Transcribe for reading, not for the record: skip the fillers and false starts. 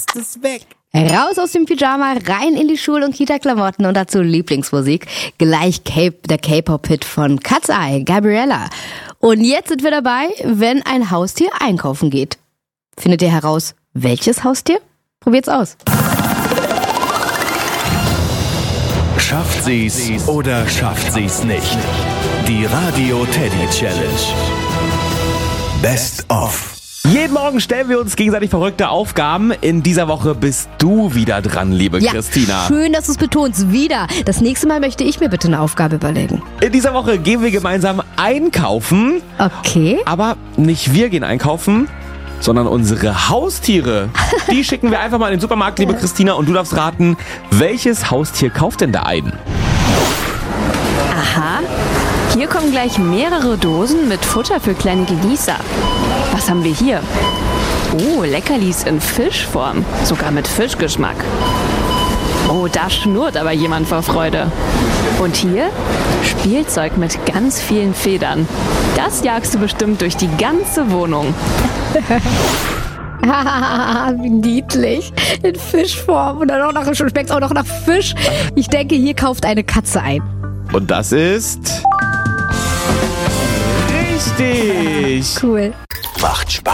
ist weg. Raus aus dem Pyjama, rein in die Schul- und Kita-Klamotten und dazu Lieblingsmusik. Gleich der K-Pop-Hit von Cat's Eye, Gabriella. Und jetzt sind wir dabei, wenn ein Haustier einkaufen geht. Findet ihr heraus, welches Haustier? Probiert's aus. Schafft sie's oder schafft sie's nicht? Die Radio Teddy Challenge. Best of. Jeden Morgen stellen wir uns gegenseitig verrückte Aufgaben. In dieser Woche bist du wieder dran, liebe Christina. Schön, dass du es betonst. Wieder. Das nächste Mal möchte ich mir bitte eine Aufgabe überlegen. In dieser Woche gehen wir gemeinsam einkaufen. Okay. Aber nicht wir gehen einkaufen, sondern unsere Haustiere. Die schicken wir einfach mal in den Supermarkt, liebe Christina. Und du darfst raten, welches Haustier kauft denn da ein? Aha. Hier kommen gleich mehrere Dosen mit Futter für kleine Genießer. Was haben wir hier? Oh, Leckerlis in Fischform. Sogar mit Fischgeschmack. Oh, da schnurrt aber jemand vor Freude. Und hier? Spielzeug mit ganz vielen Federn. Das jagst du bestimmt durch die ganze Wohnung. Wie niedlich. In Fischform. Und dann schmeckt auch noch nach Fisch. Ich denke, hier kauft eine Katze ein. Und das ist... richtig. Cool. Macht Spaß.